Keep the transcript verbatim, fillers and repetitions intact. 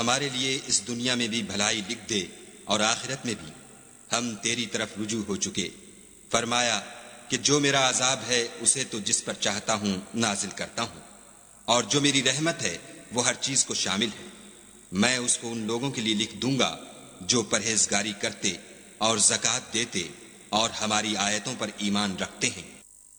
हमारे लिए इस दुनिया में भी भलाई लिख दे और आखिरत में भी हम तेरी तरफ रुजू हो चुके। फरमाया कि जो मेरा अजाब है उसे तो जिस पर चाहता हूं नाजिल करता हूं, और जो मेरी रहमत है वो हर चीज को शामिल है। मैं उसको उन लोगों के लिए लिख दूंगा जो परहेजगारी करते और ज़कात देते और हमारी आयतों पर ईमान रखते हैं।